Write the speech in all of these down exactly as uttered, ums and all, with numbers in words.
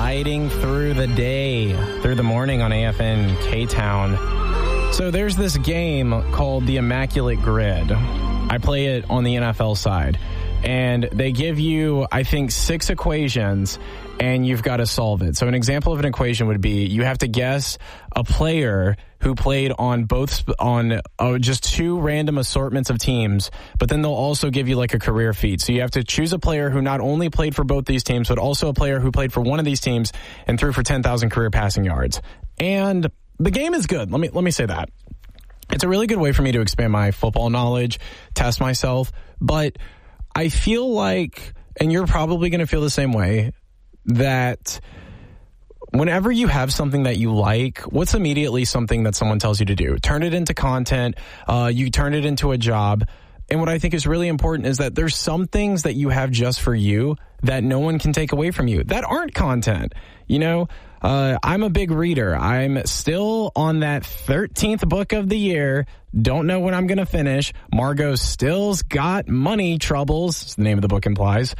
sliding through the day, through the morning on A F N K-Town. So there's this game called the Immaculate Grid. I play it on the N F L side. And they give you, I think, six equations, and you've got to solve it. So an example of an equation would be you have to guess a player who played on both on uh, just two random assortments of teams, but then they'll also give you like a career feat. So you have to choose a player who not only played for both these teams, but also a player who played for one of these teams and threw for ten thousand career passing yards. And the game is good. Let me let me say that. It's a really good way for me to expand my football knowledge, test myself, but I feel like, and you're probably going to feel the same way, that whenever you have something that you like, what's immediately something that someone tells you to do? Turn it into content. Uh, you turn it into a job. And what I think is really important is that there's some things that you have just for you that no one can take away from you that aren't content. You know, uh, I'm a big reader. I'm still on that thirteenth book of the year. Don't know when I'm going to finish. Margot still's got money troubles, as the name of the book implies.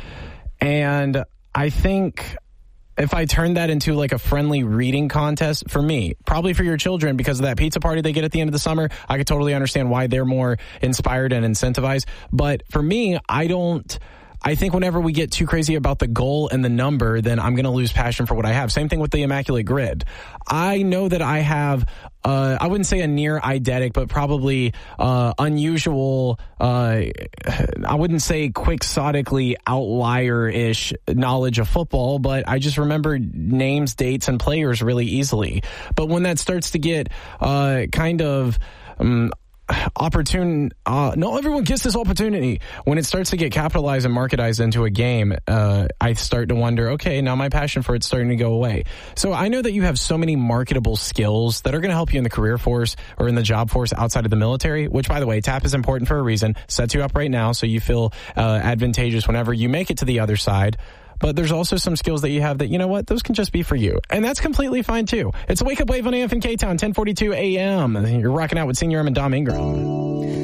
And I think if I turn that into like a friendly reading contest for me, probably for your children, because of that pizza party they get at the end of the summer, I could totally understand why they're more inspired and incentivized. But for me, I don't... I think whenever we get too crazy about the goal and the number, then I'm going to lose passion for what I have. Same thing with the Immaculate Grid. I know that I have, uh, I wouldn't say a near eidetic, but probably uh, unusual, uh, I wouldn't say quixotically outlier-ish knowledge of football, but I just remember names, dates, and players really easily. But when that starts to get uh, kind of... Um, opportune uh no everyone gets this opportunity, when it starts to get capitalized and marketized into a game, uh I start to wonder, okay, now my passion for it's starting to go away. So I know that you have so many marketable skills that are going to help you in the career force or in the job force outside of the military, which, by the way, TAP is important for a reason. Sets you up right now so you feel uh advantageous whenever you make it to the other side. But there's also some skills that you have that, you know what, those can just be for you. And that's completely fine, too. It's a Wake Up Wave on A F N K-Town, ten forty-two a.m. You're rocking out with Senior M and Dom Ingram.